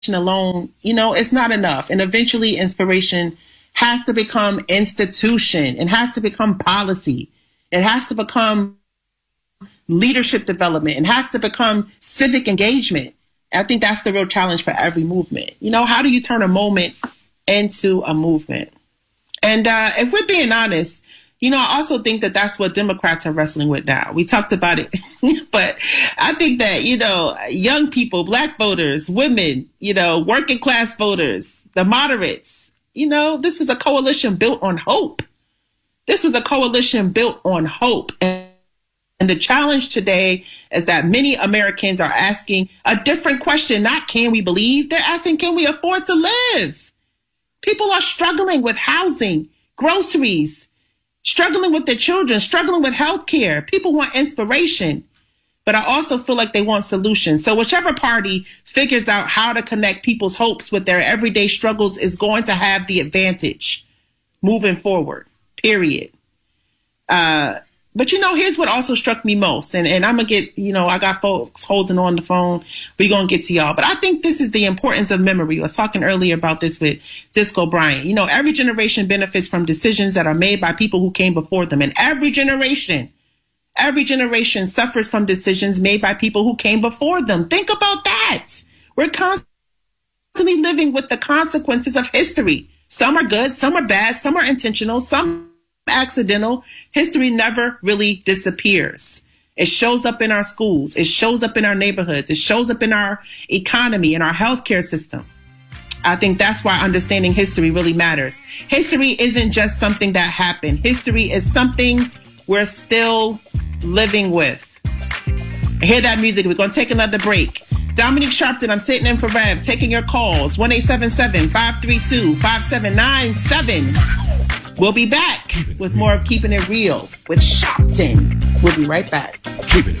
alone, it's not enough. And eventually inspiration has to become institution. It has to become policy. It has to become leadership development. It has to become civic engagement. I think that's the real challenge for every movement. How do you turn a moment into a movement? And if we're being honest, I also think that that's what Democrats are wrestling with now. We talked about it, but I think that, young people, Black voters, women, working class voters, the moderates, this was a coalition built on hope. This was a coalition built on hope. And the challenge today is that many Americans are asking a different question. Not can we believe? They're asking, can we afford to live? People are struggling with housing, groceries, struggling with their children, struggling with healthcare. People want inspiration, but I also feel like they want solutions. So whichever party figures out how to connect people's hopes with their everyday struggles is going to have the advantage moving forward, period. But here's what also struck me most. And I'm going to get, I got folks holding on the phone. We're going to get to y'all. But I think this is the importance of memory. I was talking earlier about this with Disco Bryant. Every generation benefits from decisions that are made by people who came before them. And every generation suffers from decisions made by people who came before them. Think about that. We're constantly living with the consequences of history. Some are good, some are bad, some are intentional, some accidental. History never really disappears. It shows up in our schools. It shows up in our neighborhoods. It shows up in our economy, in our healthcare system. I think that's why understanding history really matters. History isn't just something that happened. History is something we're still living with. I hear that music. We're going to take another break. Dominique Sharpton, I'm sitting in for Rev, taking your calls. 1-877-532-5797. We'll be back with more of Keeping It Real with Sharpton. We'll be right back. Keeping It